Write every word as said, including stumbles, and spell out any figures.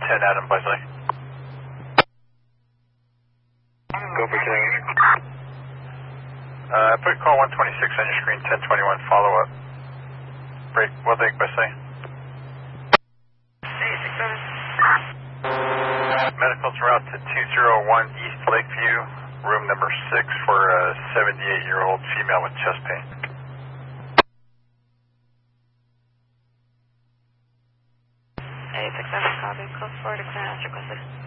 ten Adam Buzzley. Go for ten. Uh, put call one twenty-six on your screen, ten twenty-one, follow up. Break, well, thank Buzzley. eight six seven. Medical's route to two zero one East Lakeview, room number six for a seventy-eight-year-old female with chest pain. eight six seven, copy. Close forward to clearance requested.